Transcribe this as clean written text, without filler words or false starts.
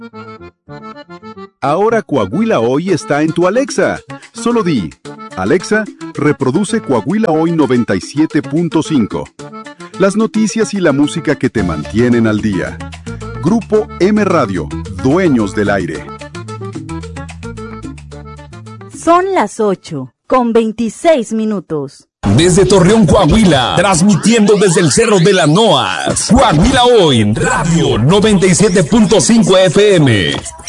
Ahora Coahuila Hoy está en tu Alexa. Solo di, Alexa, reproduce Coahuila Hoy 97.5. Las noticias y la música que te mantienen al día. Grupo M Radio, dueños del aire. Son las 8:26. Desde Torreón, Coahuila, transmitiendo desde el Cerro de la Noas. Coahuila Hoy, Radio 97.5 FM.